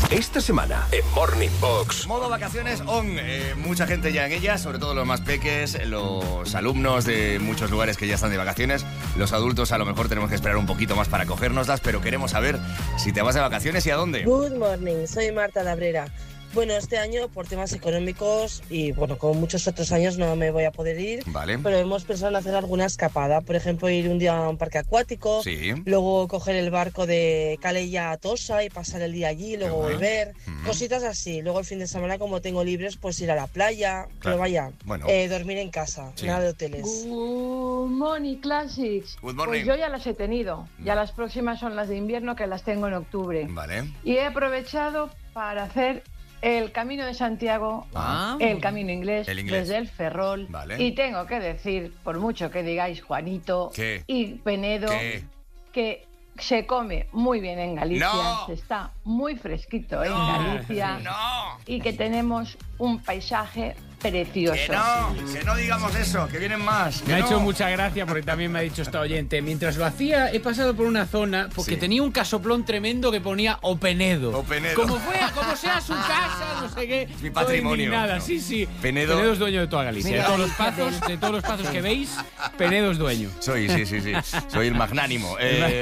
Esta semana en Morning Box. Modo vacaciones on. Mucha gente ya en ellas, sobre todo los más peques, los alumnos de muchos lugares que ya están de vacaciones. Los adultos a lo mejor tenemos que esperar un poquito más para cogérnoslas, pero queremos saber si te vas de vacaciones y a dónde. Good morning, soy Marta Labrera. Bueno, este año por temas económicos y bueno, como muchos otros años no me voy a poder ir, Vale. pero hemos pensado en hacer alguna escapada. Por ejemplo, ir un día a un parque acuático, Sí. luego coger el barco de Calella a Tossa y pasar el día allí, luego bueno. volver, cositas así. Luego el fin de semana, como tengo libres, pues ir a la playa, Claro. pero vaya, Bueno. dormir en casa, Sí. nada de hoteles. Good morning, Classics. Good morning. Pues yo ya las he tenido. Ya las próximas son las de invierno, que las tengo en octubre. Vale. Y he aprovechado para hacer el Camino de Santiago, el Camino Inglés, El inglés. desde el Ferrol. Vale. Y tengo que decir, por mucho que digáis Juanito ¿Qué? y Penedo, ¿Qué? que se come muy bien en Galicia, ¡No! se está muy fresquito en No. Galicia ¡No! y que tenemos un paisaje precioso. Que no digamos eso, que vienen más. Me ha hecho mucha gracia porque también me ha dicho esta oyente. Mientras lo hacía, he pasado por una zona porque Sí. tenía un casoplón tremendo que ponía Openedo. Openedo. Como sea su casa, no sé qué. Es mi patrimonio. Nada, No. sí, sí. Penedo es dueño de toda Galicia. Mira, De todos los pazos que veis, Penedo es dueño. Sí. Soy el magnánimo.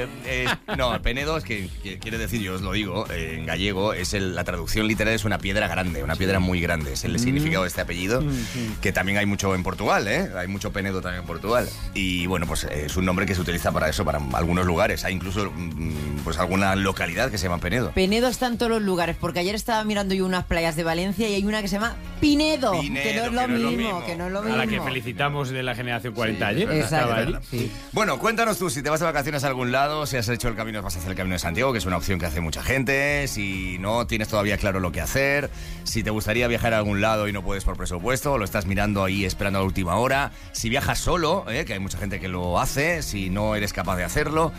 No, Penedo es que quiere decir, yo os lo digo, en gallego, la traducción literal es una piedra grande, una piedra muy grande. Es el significado de este apellido, que también hay mucho en Portugal, ¿eh? Hay mucho Penedo también en Portugal. Y bueno, pues es un nombre que se utiliza para eso, para algunos lugares. Hay incluso pues alguna localidad que se llama Penedo. Penedo está en todos los lugares, porque ayer estaba mirando yo unas playas de Valencia y hay una que se llama Pinedo, que no es lo mismo, que no es lo mismo. A la que felicitamos de la generación 40 Sí, ayer. es verdad, Estaba es allí. verdad. Sí. Bueno, cuéntanos tú, si te vas de vacaciones a algún lado, si has hecho el camino, vas a hacer el Camino de Santiago, que es una opción que hace mucha gente, si no tienes todavía claro lo que hacer, si te gustaría viajar a algún lado y no puedes por presupuesto, o lo estás mirando ahí esperando a la última hora, si viajas solo, que hay mucha gente que lo hace, si no eres capaz de hacerlo,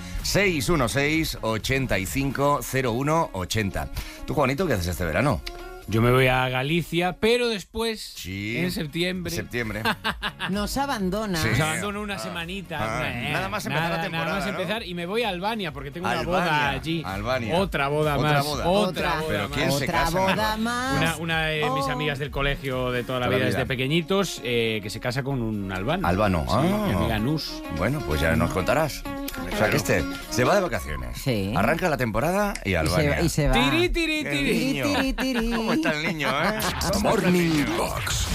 616-850180. ¿Tú, Juanito, qué haces este verano? Yo me voy a Galicia, pero después, Sí. en septiembre, Nos abandona. Sí. os abandono una semanita. Nada más empezar la temporada, Nada más ¿no? empezar y me voy a Albania porque tengo una Albania, boda allí. Albania. Otra boda Otra más. boda. Otra boda Pero más. ¿quién se Otra casa en boda Albania? más. Una de mis amigas del colegio de toda la Toda la vida, vida. desde pequeñitos, que se casa con un albano. Albano. Sí, mi amiga Nus. Bueno, pues ya nos contarás. O sea, que se va de vacaciones. Sí. Arranca la temporada y Albania. Y se va. Tiri, tiri, Qué tiri. niño. Tiri, tiri. ¿Cómo está el niño, eh? Morning Box.